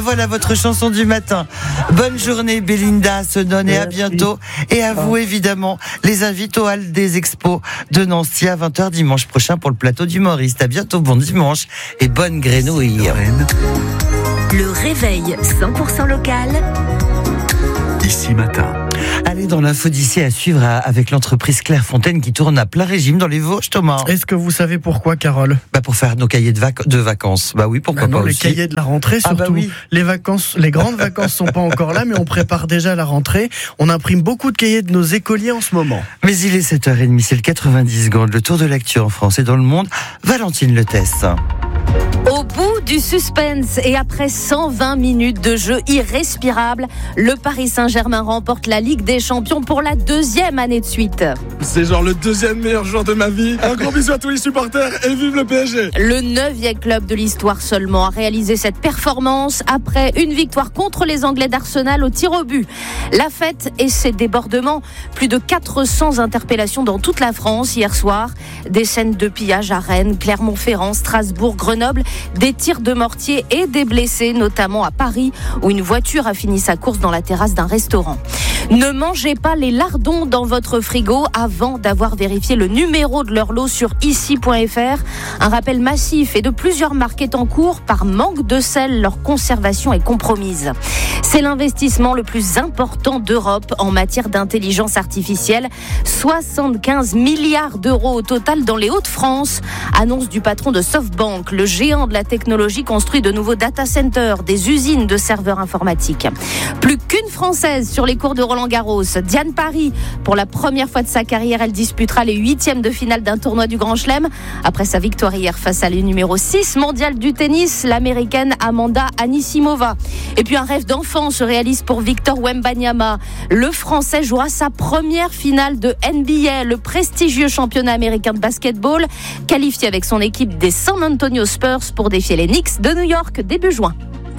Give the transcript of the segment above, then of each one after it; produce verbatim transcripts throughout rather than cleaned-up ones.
Voilà votre chanson du matin. Bonne journée Belinda, Senon et à bientôt. Et à vous évidemment, les invites au Hall des Expos de Nancy à vingt heures dimanche prochain pour le plateau d'humoriste. À bientôt, bon dimanche et bonne grenouille. Le réveil cent pour cent local. Ici matin. Allez dans l'info d'ici à suivre avec l'entreprise Clairefontaine qui tourne à plein régime dans les Vosges, Thomas. Est-ce que vous savez pourquoi, Carole ? Bah pour faire nos cahiers de, vac- de vacances. Bah oui, pourquoi bah non, pas les aussi. cahiers de la rentrée surtout. Ah bah oui. Les vacances, les grandes vacances sont pas encore là, mais on prépare déjà la rentrée. On imprime beaucoup de cahiers de nos écoliers en ce moment. Mais il est sept heures trente, c'est le quatre-vingt-dix secondes, le tour de l'actu en France et dans le monde. Valentine Letesse. Au bout du suspense et après cent vingt minutes de jeu irrespirable, le Paris Saint-Germain remporte la Ligue des Champions pour la deuxième année de suite. C'est genre le deuxième meilleur joueur de ma vie. Un gros bisou à tous les supporters et vive le P S G. Le neuvième club de l'histoire seulement a réalisé cette performance après une victoire contre les Anglais d'Arsenal au tir au but. La fête et ses débordements, plus de quatre cents interpellations dans toute la France hier soir. Des scènes de pillage à Rennes, Clermont-Ferrand, Strasbourg, Grenoble, des tirs de mortier et des blessés, notamment à Paris, où une voiture a fini sa course dans la terrasse d'un restaurant. Ne mangez pas les lardons dans votre frigo avant d'avoir vérifié le numéro de leur lot sur ici point f r. Un rappel massif et de plusieurs marques est en cours. Par manque de sel, leur conservation est compromise. C'est l'investissement le plus important d'Europe en matière d'intelligence artificielle. soixante-quinze milliards d'euros au total dans les Hauts-de-France. Annonce du patron de SoftBank. Le géant de la technologie construit de nouveaux data centers, des usines de serveurs informatiques. Plus qu'une Française sur les cours de Roland-Garros. Diane Parry, pour la première fois de sa carrière, elle disputera les huitièmes de finale d'un tournoi du Grand Chelem. Après sa victoire hier face à la numéro six mondiale du tennis, l'américaine Amanda Anisimova. Et puis un rêve d'enfant se réalise pour Victor Wembanyama. Le Français jouera sa première finale de N B A, le prestigieux championnat américain de basketball, qualifié avec son équipe des San Antonio Spurs pour défier les Knicks de New York début juin.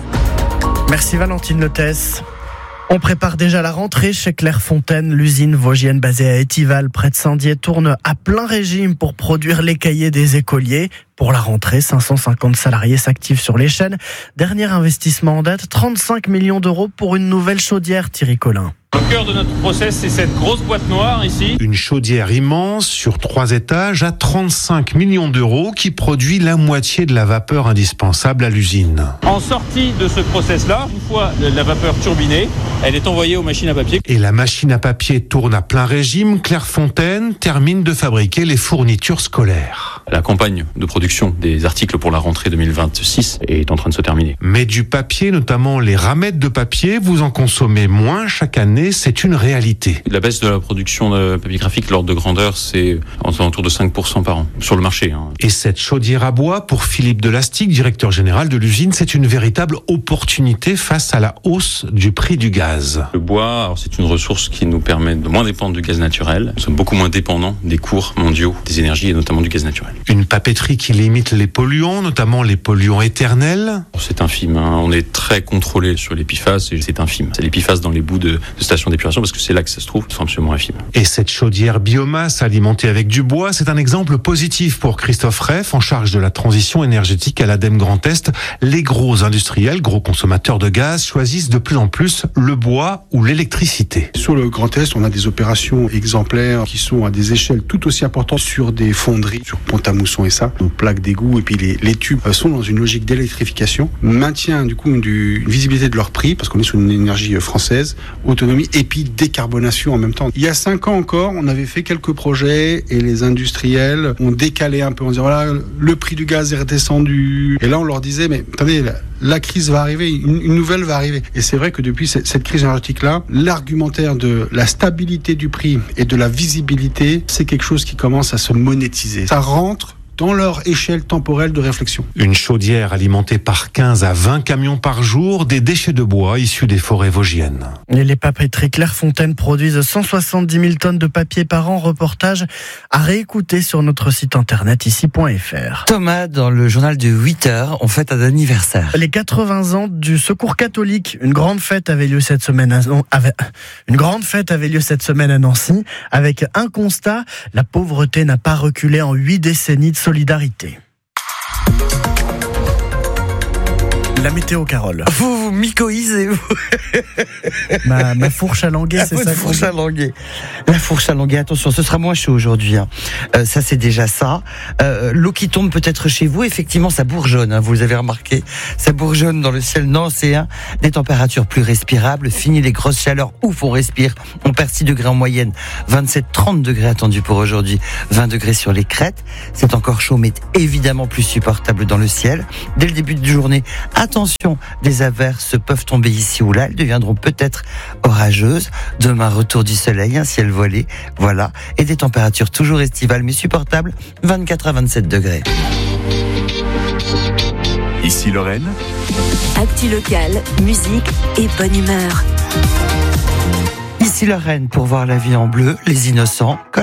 Merci Valentine Letesse. On prépare déjà la rentrée chez Clairefontaine. L'usine vosgienne basée à Étival, près de Saint-Dié, tourne à plein régime pour produire les cahiers des écoliers. Pour la rentrée, cinq cent cinquante salariés s'activent sur les chaînes. Dernier investissement en date, trente-cinq millions d'euros pour une nouvelle chaudière, Thierry Collin. Le cœur de notre process, c'est cette grosse boîte noire ici. Une chaudière immense sur trois étages à trente-cinq millions d'euros qui produit la moitié de la vapeur indispensable à l'usine. En sortie de ce process-là, une fois la vapeur turbinée, elle est envoyée aux machines à papier. Et la machine à papier tourne à plein régime. Clairefontaine termine de fabriquer les fournitures scolaires. La campagne de production des articles pour la rentrée deux mille vingt-six est en train de se terminer. Mais du papier, notamment les ramettes de papier, vous en consommez moins chaque année. C'est une réalité. La baisse de la production de papier graphique, l'ordre de grandeur, c'est autour de cinq pour cent par an sur le marché. Hein. Et cette chaudière à bois, pour Philippe Delastic, directeur général de l'usine, c'est une véritable opportunité face à la hausse du prix du gaz. Le bois, alors c'est une ressource qui nous permet de moins dépendre du gaz naturel. Nous sommes beaucoup moins dépendants des cours mondiaux des énergies et notamment du gaz naturel. Une papeterie qui limite les polluants, notamment les polluants éternels. C'est infime. Hein. On est très contrôlé sur les P F A S et c'est infime. C'est les P F A S dans les bouts de, de station d'épuration parce que c'est là que ça se trouve, c'est absolument infime. Et cette chaudière biomasse alimentée avec du bois, c'est un exemple positif pour Christophe Reff, en charge de la transition énergétique à l'ADEME Grand Est. Les gros industriels, gros consommateurs de gaz, choisissent de plus en plus le bois ou l'électricité. Sur le Grand Est, on a des opérations exemplaires qui sont à des échelles tout aussi importantes sur des fonderies, sur Pont-à-Mousson et ça, nos plaques d'égout et puis les, les tubes sont dans une logique d'électrification, maintien du coup une, une visibilité de leur prix parce qu'on est sur une énergie française, autonomie et puis décarbonation en même temps. Il y a cinq ans encore, on avait fait quelques projets et les industriels ont décalé un peu. On disait voilà, le prix du gaz est redescendu. Et là, on leur disait mais attendez, la, la crise va arriver, une, une nouvelle va arriver. Et c'est vrai que depuis cette, cette crise énergétique-là, l'argumentaire de la stabilité du prix et de la visibilité, c'est quelque chose qui commence à se monétiser. Ça rentre dans leur échelle temporelle de réflexion. Une chaudière alimentée par quinze à vingt camions par jour, des déchets de bois issus des forêts vosgiennes. Et les papeteries Clairefontaine produisent cent soixante-dix mille tonnes de papier par an. Reportage à réécouter sur notre site internet ici point f r. Thomas, dans le journal de huit heures, on fête un anniversaire. Les quatre-vingts ans du Secours catholique. Une grande fête avait lieu cette semaine à, avait, une grande fête avait lieu cette semaine à Nancy avec un constat, la pauvreté n'a pas reculé en huit décennies de solidarité. La météo, Carole. Vous vous mycoïsez, vous. Ma, ma fourche à languer, c'est Votre ça. fourche à languer. La fourche à languer, attention, ce sera moins chaud aujourd'hui. Hein. Euh, ça, c'est déjà ça. Euh, l'eau qui tombe peut-être chez vous, effectivement, ça bourgeonne. Hein, vous avez remarqué, ça bourgeonne dans le ciel nancéen. Des températures plus respirables. Fini les grosses chaleurs. Ouf, on respire. On perd six degrés en moyenne. vingt-sept à trente degrés attendus pour aujourd'hui. vingt degrés sur les crêtes. C'est encore chaud, mais évidemment plus supportable dans le ciel. Dès le début de journée, attention, des averses peuvent tomber ici ou là. Elles deviendront peut-être orageuses. Demain, retour du soleil, un ciel voilé. Voilà. Et des températures toujours estivales, mais supportables. vingt-quatre à vingt-sept degrés. Ici Lorraine. Actu locale, musique et bonne humeur. Ici Lorraine pour voir la vie en bleu, les innocents.